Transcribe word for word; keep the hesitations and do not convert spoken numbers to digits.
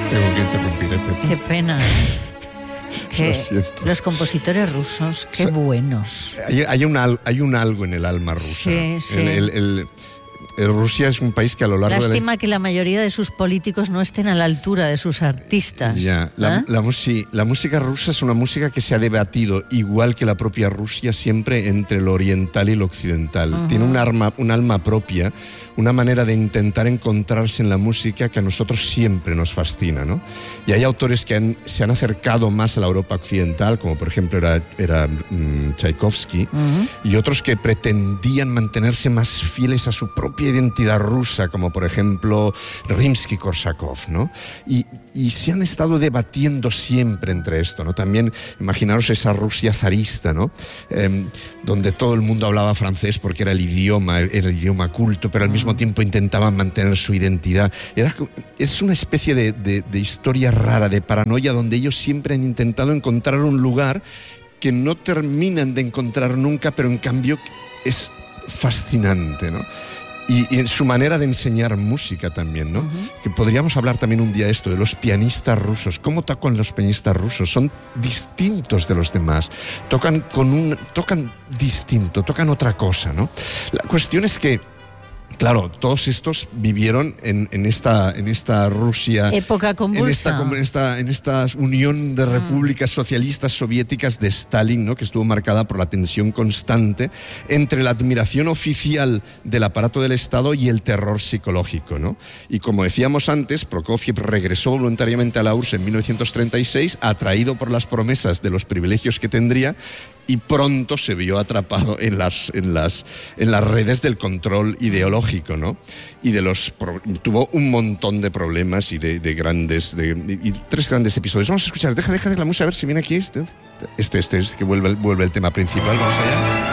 tengo que interrumpir, ¿eh, Pepe? Qué pena. Que siento. los compositores rusos, qué O sea, buenos. Hay, hay, un al- hay un algo en el alma rusa. Sí, sí. El, el- el- el Rusia es un país que a lo largo de la... Lástima que la mayoría de sus políticos no estén a la altura de sus artistas. Ya, la, ¿eh? la, musi- la música rusa es una música que se ha debatido, igual que la propia Rusia, siempre entre lo oriental y lo occidental. Uh-huh. Tiene un, arma, un alma propia, una manera de intentar encontrarse en la música que a nosotros siempre nos fascina, ¿no? Y hay autores que han, se han acercado más a la Europa occidental, como por ejemplo era, era um, Tchaikovsky, Uh-huh. y otros que pretendían mantenerse más fieles a su propia identidad rusa, como por ejemplo Rimsky-Korsakov, ¿no? Y, y se han estado debatiendo siempre entre esto, ¿no? También imaginaros esa Rusia zarista, ¿no? Eh, donde todo el mundo hablaba francés porque era el idioma, era el idioma culto, pero al mismo tiempo intentaban mantener su identidad. Era, es una especie de, de, de historia rara, de paranoia, donde ellos siempre han intentado encontrar un lugar que no terminan de encontrar nunca, pero en cambio es fascinante, ¿no? Y, y en su manera de enseñar música también, ¿no? Uh-huh. Que podríamos hablar también un día de esto, de los pianistas rusos. ¿Cómo tocan los pianistas rusos? Son distintos de los demás. Tocan con un, tocan distinto, tocan otra cosa, ¿no? La cuestión es que, claro, todos estos vivieron en, en, esta, en esta Rusia... Época convulsa. En esta, en esta, en esta unión de repúblicas mm. socialistas soviéticas de Stalin, ¿no? Que estuvo marcada por la tensión constante entre la admiración oficial del aparato del Estado y el terror psicológico, ¿no? Y como decíamos antes, Prokofiev regresó voluntariamente a la U R S S en mil novecientos treinta y seis, atraído por las promesas de los privilegios que tendría, y pronto se vio atrapado en las, en las, en las redes del control ideológico, ¿no? Y de los tuvo un montón de problemas y de, de grandes, de, y tres grandes episodios. Vamos a escuchar, deja, deja de la música, a ver si viene aquí este, este, este, este que vuelve, vuelve el tema principal. Vamos allá.